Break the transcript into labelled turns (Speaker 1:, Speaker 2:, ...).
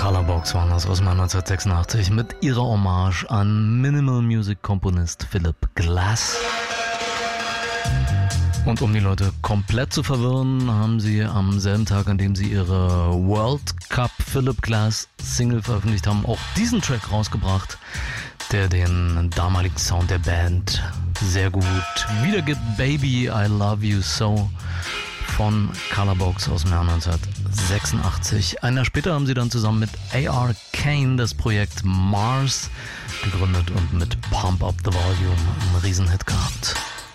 Speaker 1: Colorbox waren das aus 1986 mit ihrer Hommage an Minimal Music Komponist Philip Glass. Und um die Leute komplett zu verwirren, haben sie am selben Tag, an dem sie ihre World Cup Philip Glass Single veröffentlicht haben, auch diesen Track rausgebracht, der den damaligen Sound der Band sehr gut wiedergibt. Baby, I Love You So von Colorbox aus dem Jahr 1986. Ein Jahr später haben sie dann zusammen mit A.R. Kane das Projekt Mars gegründet und mit Pump Up the Volume einen Riesenhit gehabt.